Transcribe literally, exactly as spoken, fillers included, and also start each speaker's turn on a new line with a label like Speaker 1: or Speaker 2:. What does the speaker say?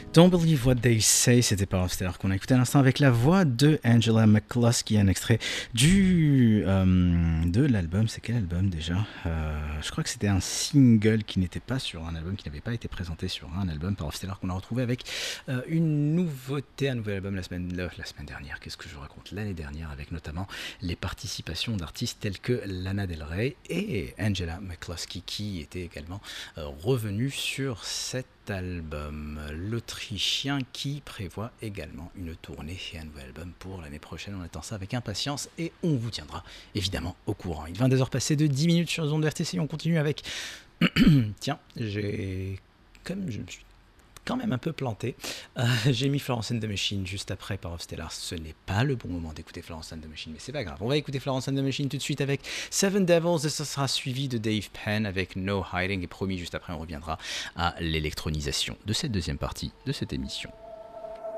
Speaker 1: Don't Believe What They Say, c'était Power of Stellar qu'on a écouté à l'instant avec la voix de Angela McCluskey, un extrait du, euh, de l'album. C'est quel album déjà euh, Je crois que c'était un single qui n'était pas sur un album, qui n'avait pas été présenté sur un album, Power of Stellar, qu'on a retrouvé avec euh, une nouveauté, un nouvel album la semaine, la, la semaine dernière. Qu'est-ce que je raconte L'année dernière, avec notamment les participations d'artistes tels que Lana Del Rey et Angela McCluskey, qui étaient également euh, revenus sur cette album. L'Autrichien qui prévoit également une tournée et un nouvel album pour l'année prochaine. On attend ça avec impatience et on vous tiendra évidemment au courant. Il est vingt-deux heures passées de dix minutes sur les ondes de R T C. On continue avec... Tiens, j'ai... Comme je me suis quand même un peu planté. Euh, j'ai mis Florence and the Machine juste après Power of Stellar. Ce n'est pas le bon moment d'écouter Florence and the Machine, mais c'est pas grave. On va écouter Florence and the Machine tout de suite avec Seven Devils et ça sera suivi de Dave Penn avec No Hiding. Et promis, juste après, on reviendra à l'électronisation de cette deuxième partie de cette émission.